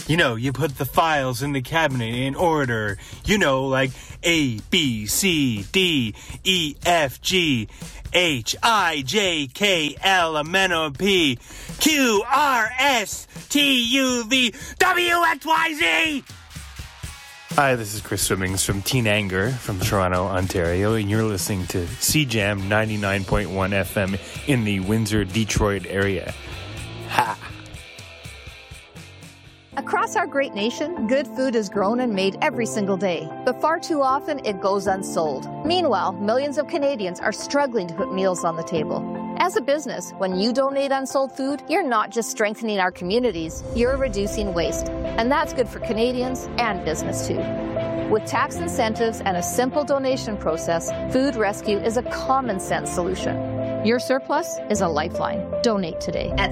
You know, you put the files in the cabinet in order. You know, like A, B, C, D, E, F, G, H, I, J, K, L, M, N, O, P, Q, R, S, T, U, V, W, X, Y, Z! Hi, this is Chris Swimmings from Teen Anger from Toronto, Ontario, and you're listening to CJAM 99.1 FM in the Windsor, Detroit area. Ha! Across our great nation, good food is grown and made every single day, but far too often it goes unsold. Meanwhile, millions of Canadians are struggling to put meals on the table. As a business, when you donate unsold food, you're not just strengthening our communities, you're reducing waste. And that's good for Canadians and business too. With tax incentives and a simple donation process, Food Rescue is a common sense solution. Your surplus is a lifeline. Donate today at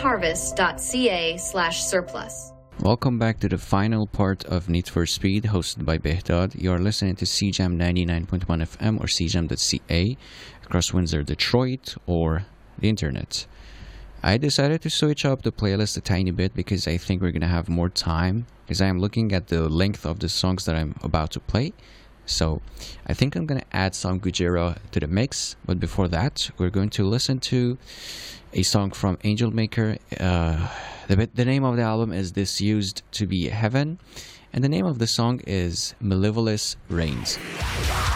secondharvest.ca/surplus. Welcome back to the final part of Need for Speed, hosted by Behtad. You're listening to CJAM 99.1 FM or CJAM.ca across Windsor, Detroit, or the internet. I decided to switch up the playlist a tiny bit because I think we're going to have more time, because I am looking at the length of the songs that I'm about to play. So I think I'm going to add some Gujira to the mix, but before that, we're going to listen to a song from Angel Maker. The name of the album is This Used to Be Heaven, and the name of the song is Malevolous Reigns.